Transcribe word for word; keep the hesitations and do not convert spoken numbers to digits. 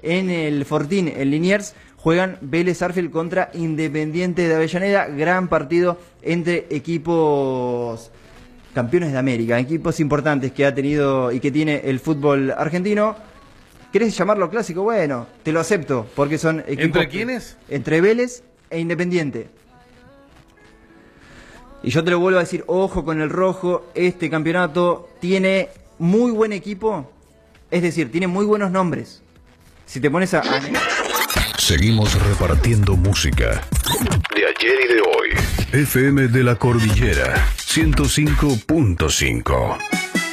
en el Fortín, en Liniers, juegan Vélez Sarsfield contra Independiente de Avellaneda. Gran partido entre equipos campeones de América, equipos importantes que ha tenido y que tiene el fútbol argentino. ¿Querés llamarlo clásico? Bueno, te lo acepto, porque son equipos... ¿Entre quiénes? Entre Vélez e Independiente. Y yo te lo vuelvo a decir, ojo con el rojo, este campeonato tiene muy buen equipo, es decir, tiene muy buenos nombres. Si te pones a... Seguimos repartiendo música de ayer y de hoy. F M de la Cordillera ciento cinco punto cinco.